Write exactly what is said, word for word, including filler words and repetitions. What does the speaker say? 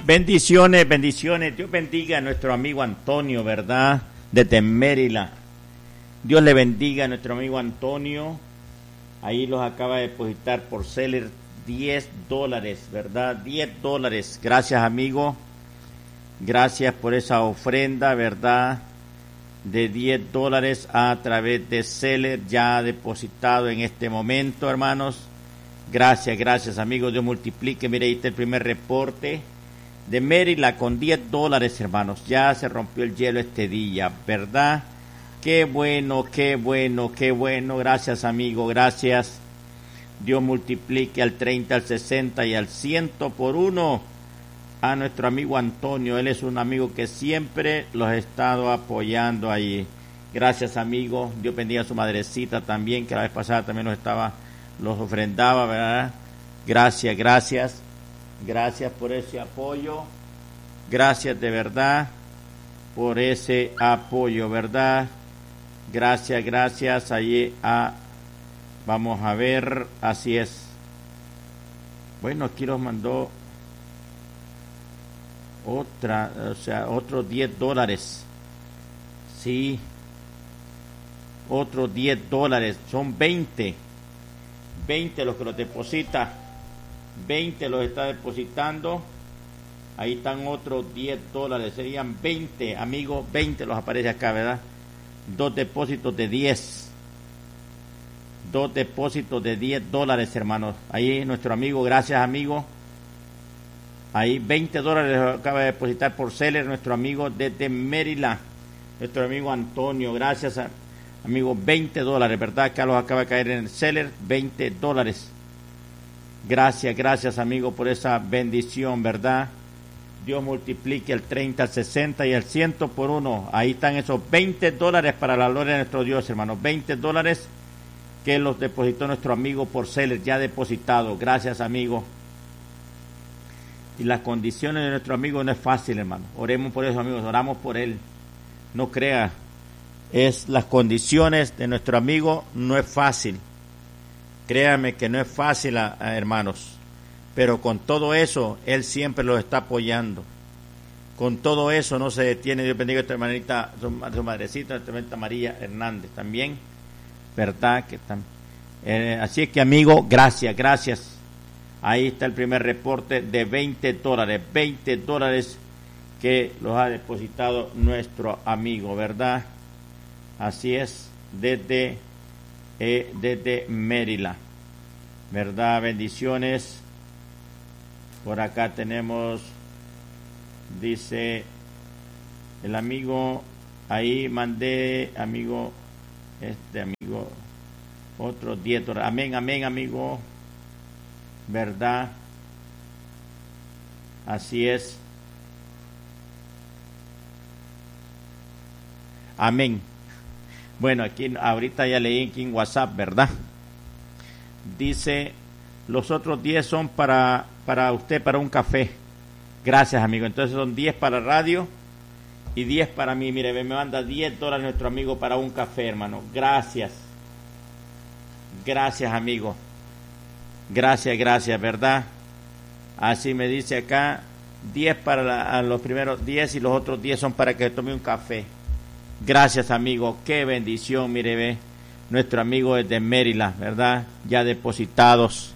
Bendiciones, bendiciones. Dios bendiga a nuestro amigo Antonio, ¿verdad? Desde Maryland. Dios le bendiga a nuestro amigo Antonio. Ahí los acaba de depositar por Seller diez dólares, ¿verdad? diez dólares. Gracias, amigo. Gracias por esa ofrenda, ¿verdad? De diez dólares a través de Seller, ya depositado en este momento, hermanos. Gracias, gracias, amigos. Dios multiplique. Mire, ahí está el primer reporte de Maryland con diez dólares, hermanos. Ya se rompió el hielo este día, ¿verdad? Qué bueno, qué bueno, qué bueno. Gracias, amigo, gracias. Dios multiplique al treinta, al sesenta y al cien por uno a nuestro amigo Antonio. Él es un amigo que siempre los ha estado apoyando ahí. Gracias, amigo. Dios bendiga a su madrecita también, que la vez pasada también nos estaba, los ofrendaba, ¿verdad? Gracias, gracias. Gracias por ese apoyo. Gracias de verdad por ese apoyo, ¿verdad? Gracias, gracias. Allí a, vamos a ver, así es. Bueno, aquí los mandó otra, o sea, otros diez dólares. Sí, otros diez dólares. Son veinte. veinte los que los deposita. veinte los está depositando. Ahí están otros diez dólares. Serían veinte, amigos. veinte los aparece acá, ¿verdad? Dos depósitos de diez. Dos depósitos de diez dólares, hermanos. Ahí nuestro amigo, gracias, amigo. Ahí veinte dólares acaba de depositar por Seller nuestro amigo desde Maryland. Nuestro amigo Antonio, gracias, amigo. veinte dólares, ¿verdad? Acá los acaba de caer en el Seller. veinte dólares. Gracias, gracias, amigo, por esa bendición, ¿verdad? Dios multiplique el treinta, el sesenta y el cien por uno. Ahí están esos veinte dólares para la gloria de nuestro Dios, hermanos. veinte dólares que los depositó nuestro amigo por Seller, ya depositado. Gracias, amigo. Y las condiciones de nuestro amigo no es fácil, hermano. Oremos por eso, amigos. Oramos por él. No crea. Es las condiciones de nuestro amigo no es fácil. Créame que no es fácil, a, a, hermanos. Pero con todo eso, él siempre los está apoyando. Con todo eso no se detiene. Dios bendiga a tu hermanita, su, su madrecita, nuestra hermanita María Hernández también. ¿Verdad? Que están, eh, así es que, amigo, gracias, gracias. Ahí está el primer reporte de veinte dólares. veinte dólares que los ha depositado nuestro amigo, ¿verdad? Así es, desde, eh, desde Maryland. ¿Verdad? Bendiciones. Por acá tenemos, dice el amigo, ahí mandé, amigo, este amigo, otros diez dólares. Amén, amén, amigo. ¿Verdad? Así es. Amén. Bueno, aquí ahorita ya leí aquí en WhatsApp, ¿verdad? Dice, los otros diez son para, para usted, para un café. Gracias, amigo. Entonces son diez para radio y diez para mí. Mire, me manda diez dólares nuestro amigo para un café, hermano. Gracias. Gracias, amigo. Gracias, gracias, ¿verdad? Así me dice acá, diez para la, a los primeros diez y los otros diez son para que tome un café. Gracias, amigo, qué bendición, mire, ve, nuestro amigo desde Maryland, ¿verdad? Ya depositados